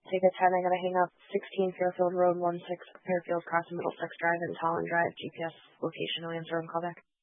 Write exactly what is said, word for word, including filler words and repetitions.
Take a ten, I gotta hang up. sixteen Fairfield Road, one six Fairfield Crossing Middlesex Drive and Tallinn Drive, G P S location, I'll answer and call back.